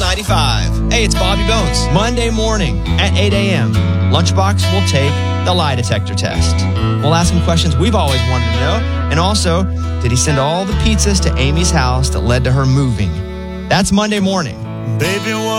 95. Hey, it's Bobby Bones. Monday morning at 8 a.m., Lunchbox will take the lie detector test. We'll ask him questions we've always wanted to know. And also, did he send all the pizzas to Amy's house that led to her moving? That's Monday morning. Baby,